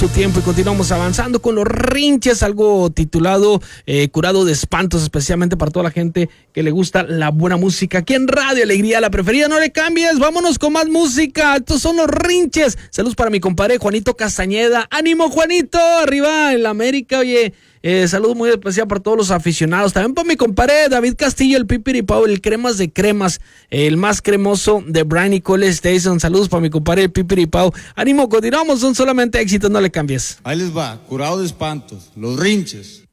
tu tiempo y continuamos avanzando con los rinches, algo titulado Curado de Espantos, especialmente para toda la gente que le gusta la buena música. Aquí en Radio Alegría, la preferida, no le cambies, vámonos con más música. Estos son los rinches. Saludos para mi compadre Juanito Castañeda. ¡Ánimo, Juanito! Arriba en la América, oye. Saludos muy especial para todos los aficionados. También para mi compadre David Castillo, el Pipiripao, el cremas de cremas, el más cremoso de Brian y Cole Station. Saludos para mi compadre el Pipiripao. Ánimo, continuamos, son solamente éxitos, no le cambies. Ahí les va, Curado de Espantos, los rinches.